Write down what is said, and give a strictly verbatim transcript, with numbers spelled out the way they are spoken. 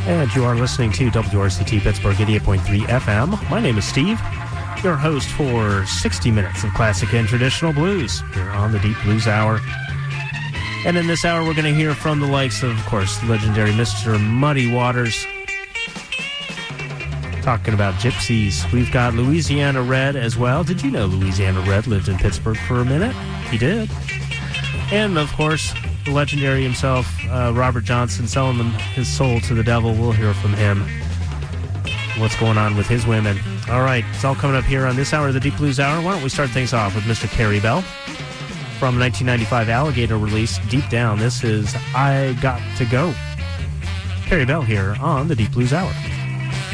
And you are listening to W R C T Pittsburgh eighty-eight point three F M. My name is Steve, your host for sixty minutes of classic and traditional blues here on the Deep Blues Hour. And in this hour, we're going to hear from the likes of, of course, legendary Mister Muddy Waters. Talking about gypsies. We've got Louisiana Red as well. Did you know Louisiana Red lived in Pittsburgh for a minute? He did. And, of course, the legendary himself, uh, Robert Johnson, selling them his soul to the devil. We'll hear from him. What's going on with his women. All right, it's all coming up here on this hour of the Deep Blues Hour. Why don't we start things off with Mister Carey Bell from nineteen ninety-five Alligator release, Deep Down. This is I Got to Go. Carey Bell here on the Deep Blues Hour.